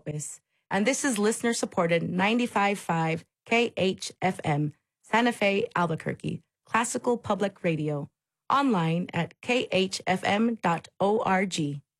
Lopez, and this is listener-supported 95.5 KHFM, Santa Fe, Albuquerque, Classical Public Radio, online at khfm.org.